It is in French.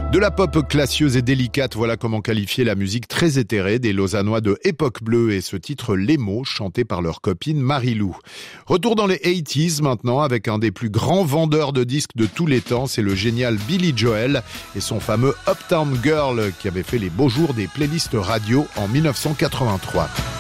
De la pop classieuse et délicate, voilà comment qualifier la musique très éthérée des Lausannois de Époque Bleue et ce titre Les mots, chanté par leur copine Marie-Lou. Retour dans les 80s maintenant avec un des plus grands vendeurs de disques de tous les temps, c'est le génial Billy Joel et son fameux Uptown Girl qui avait fait les beaux jours des playlists radio en 1983.